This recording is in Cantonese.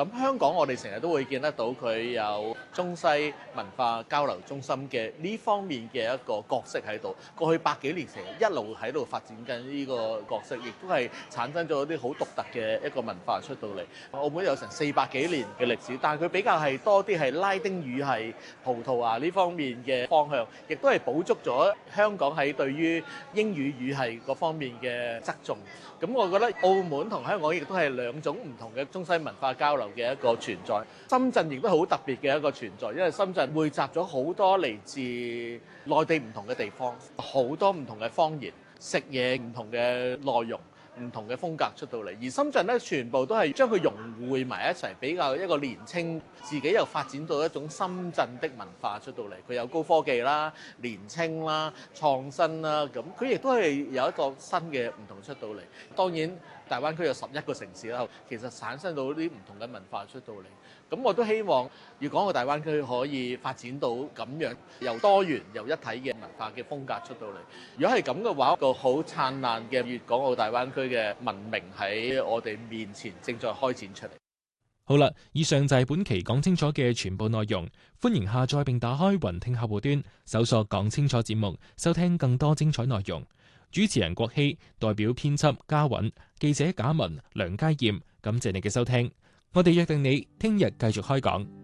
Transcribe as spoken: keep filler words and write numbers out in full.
咁香港我哋成日都會見得到佢有中西文化交流中心嘅呢方面嘅一個角色喺度。過去百幾年成日一路喺度發展緊呢個角色，亦都係產生咗一啲好獨特嘅一個文化出到嚟。澳門有成四百幾年嘅歷史，但係佢比較係多啲係拉丁語系、葡萄牙呢方面嘅方向，亦都係補足咗香港喺對於英語語系嗰方面嘅側重。咁我覺得澳門同香港亦都係兩種唔同嘅中西文化交流嘅一個存在。深圳亦都好特別嘅一個存在，因為深圳匯集咗好多嚟自內地唔同嘅地方，好多唔同嘅方言，食嘢唔同嘅內容，唔同嘅風格出到嚟。而深圳咧，全部都係將佢融匯埋一齊，比較一個年青，自己又發展到一種深圳的文化出到嚟。佢有高科技啦、年青啦、創新啦，咁佢亦都係有一個新嘅唔同出到嚟。當然大灣區有十一個城市啦，其實產生到啲唔同嘅文化出到嚟。咁我都希望粵港澳大灣區可以發展到咁樣，由多元又一體嘅文化嘅風格出到嚟。如果係咁嘅話，一個好燦爛嘅粵港澳大灣區嘅文明喺我哋面前正在開展出嚟。 好啦，以上就係本期講清楚嘅全部內容。歡迎下載並打開雲聽客戶端，搜索講清楚節目，收聽更多精彩內容。主持人郭希，代表編輯嘉韻，記者賈文、梁佳燕，感謝你嘅收聽。我哋約定你聽日繼續開講。